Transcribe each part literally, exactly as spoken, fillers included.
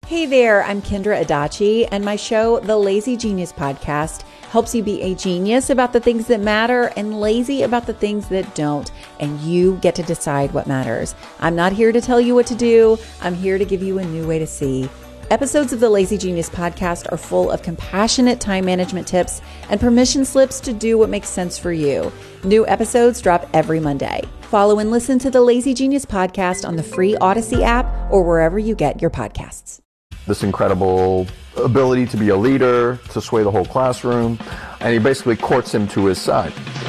Hey there, I'm Kendra Adachi, and my show, The Lazy Genius Podcast, helps you be a genius about the things that matter and lazy about the things that don't, and you get to decide what matters. I'm not here to tell you what to do. I'm here to give you a new way to see. Episodes of the Lazy Genius Podcast are full of compassionate time management tips and permission slips to do what makes sense for you. New episodes drop every Monday. Follow and listen to the Lazy Genius Podcast on the free Odyssey app or wherever you get your podcasts. This incredible ability to be a leader, to sway the whole classroom, and he basically courts him to his side.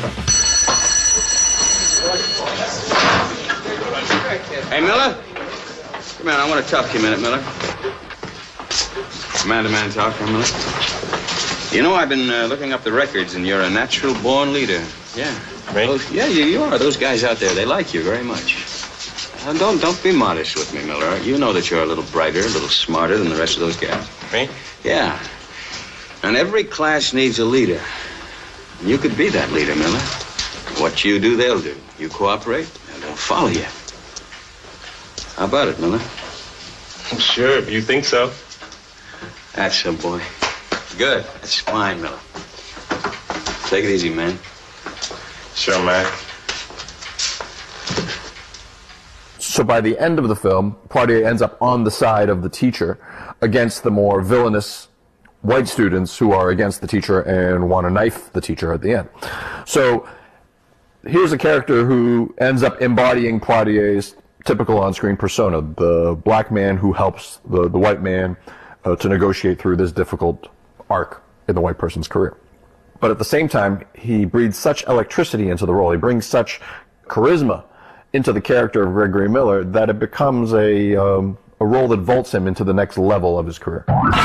Hey, Miller? Come on, I want to talk to you a minute, Miller. Man-to-man talk for a minute. You know, I've been uh, looking up the records, and you're a natural-born leader. Yeah. Me? Those, yeah, you, you are. Those guys out there, they like you very much. And don't don't be modest with me, Miller. You know that you're a little brighter, a little smarter than the rest of those guys. Me? Yeah. And every class needs a leader. And you could be that leader, Miller. What you do, they'll do. You cooperate, and they'll follow you. How about it, Miller? I'm sure, if you think so. That's so, boy. Good. That's fine, Miller. Take it easy, man. Sure, man. So by the end of the film, Poitier ends up on the side of the teacher against the more villainous white students who are against the teacher and want to knife the teacher at the end. So here's a character who ends up embodying Poitier's typical on-screen persona, the black man who helps the, the white man uh, to negotiate through this difficult arc in the white person's career. But at the same time, he breathes such electricity into the role, he brings such charisma into the character of Gregory Miller that it becomes a, um, a role that vaults him into the next level of his career.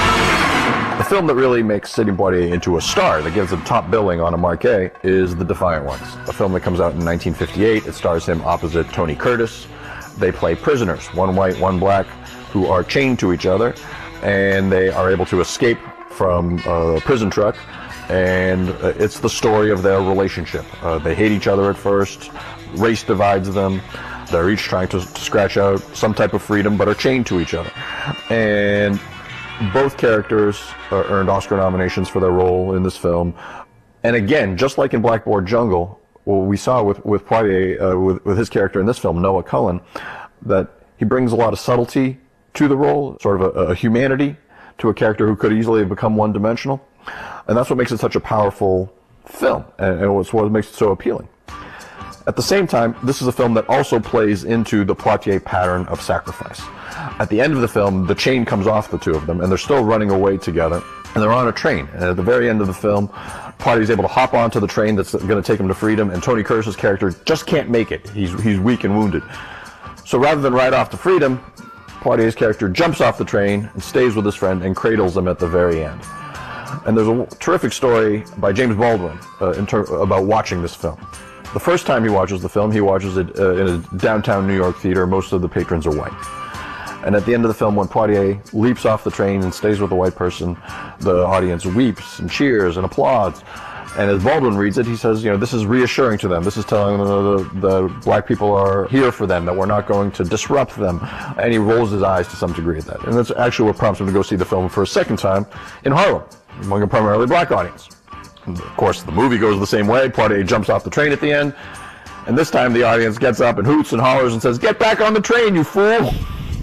The film that really makes Sidney Poitier into a star, that gives him top billing on a marquee, is The Defiant Ones, a film that comes out in nineteen fifty-eight. It stars him opposite Tony Curtis. They play prisoners, one white, one black, who are chained to each other, and they are able to escape from a prison truck, and it's the story of their relationship. Uh, they hate each other at first. Race divides them. They're each trying to, to scratch out some type of freedom, but are chained to each other. And both characters uh, earned Oscar nominations for their role in this film. And again, just like in Blackboard Jungle, what we saw with, with Poitier, uh, with, with his character in this film, Noah Cullen, that he brings a lot of subtlety to the role, sort of a, a humanity to a character who could easily have become one-dimensional. And that's what makes it such a powerful film, and, and it's what makes it so appealing. At the same time, this is a film that also plays into the Poitier pattern of sacrifice. At the end of the film, the chain comes off the two of them, and they're still running away together, and they're on a train. And at the very end of the film, Poitier is able to hop onto the train that's going to take him to freedom, and Tony Curtis's character just can't make it. He's, he's weak and wounded. So rather than ride off to freedom, Poitier's character jumps off the train and stays with his friend and cradles him at the very end. And there's a terrific story by James Baldwin uh, in ter- about watching this film. The first time he watches the film, he watches it uh, in a downtown New York theater. Most of the patrons are white. And at the end of the film, when Poitier leaps off the train and stays with the white person, the audience weeps and cheers and applauds. And as Baldwin reads it, he says, you know, this is reassuring to them. This is telling them the, the, the black people are here for them, that we're not going to disrupt them. And he rolls his eyes to some degree at that. And that's actually what prompts him to go see the film for a second time in Harlem, among a primarily black audience. And of course, the movie goes the same way. Poitier jumps off the train at the end. And this time the audience gets up and hoots and hollers and says, "Get back on the train, you fool!"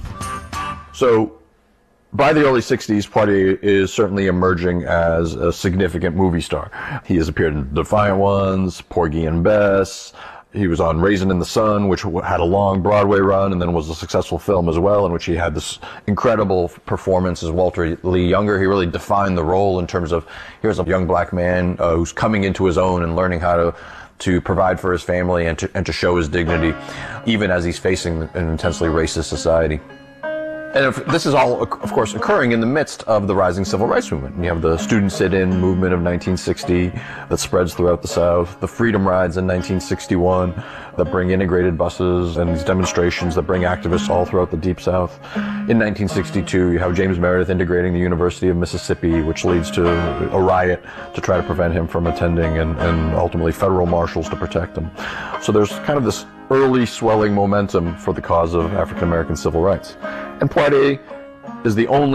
So by the early sixties, Poitier is certainly emerging as a significant movie star. He has appeared in Defiant Ones, Porgy and Bess. He was on Raisin in the Sun, which had a long Broadway run and then was a successful film as well, in which he had this incredible performance as Walter Lee Younger. He really defined the role in terms of, here's a young black man uh, who's coming into his own and learning how to to provide for his family and to, and to show his dignity, even as he's facing an intensely racist society. And if, this is all, of course, occurring in the midst of the rising civil rights movement. You have the student sit-in movement of nineteen sixty that spreads throughout the South, the freedom rides in nineteen sixty-one that bring integrated buses, and these demonstrations that bring activists all throughout the Deep South. In nineteen sixty-two, you have James Meredith integrating the University of Mississippi, which leads to a riot to try to prevent him from attending, and, and ultimately federal marshals to protect him. So there's kind of this early swelling momentum for the cause of African American civil rights. And Poitier is the only